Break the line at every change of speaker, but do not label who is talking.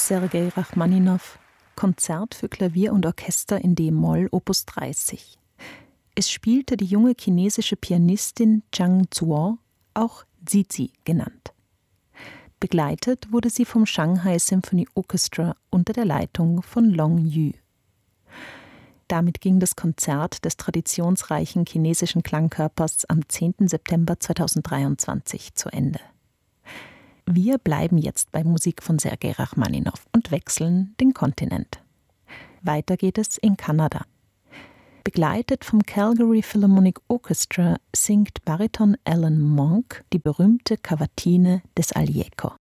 Sergei Rachmaninow, Konzert für Klavier und Orchester in d-Moll, Opus 30. Es spielte die junge chinesische Pianistin Zhang Zuo, auch Zizi genannt. Begleitet wurde sie vom Shanghai Symphony Orchestra unter der Leitung von Long Yu. Damit ging das Konzert des traditionsreichen chinesischen Klangkörpers am 10. September 2023 zu Ende. Wir bleiben jetzt bei Musik von Sergei Rachmaninow und wechseln den Kontinent. Weiter geht es in Kanada. Begleitet vom Calgary Philharmonic Orchestra singt Bariton Alan Monk die berühmte Kavatine des Alieco.